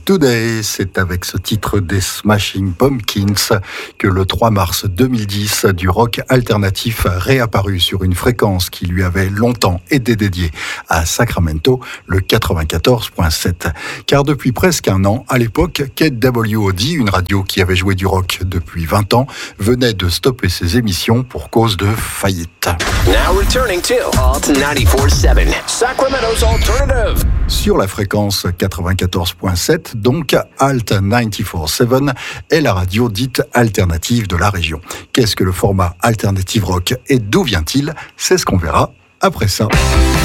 Today, c'est avec ce titre des Smashing Pumpkins que le 3 mars 2010, du rock alternatif réapparu sur une fréquence qui lui avait longtemps été dédiée à Sacramento, le 94.7. Car depuis presque un an, à l'époque, KWOD, une radio qui avait joué du rock depuis 20 ans, venait de stopper ses émissions pour cause de faillite. Now returning to Alt 94.7, Sacramento's alternative. Sur la fréquence 94.7, donc Alt 94.7 est la radio dite alternative de la région. Qu'est-ce que le format Alternative Rock et d'où vient-il ? C'est ce qu'on verra après ça.